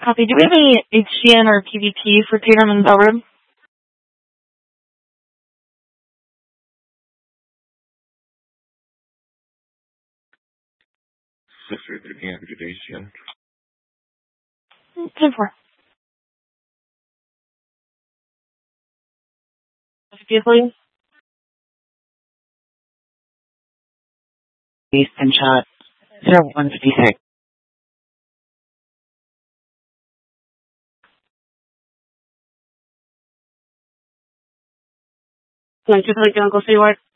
Copy. Do we have any HCN or PVP for Tatum and Bell Road? Sister, taking activation. 10-4. Please. And shot 0156. Just like Uncle Seaward.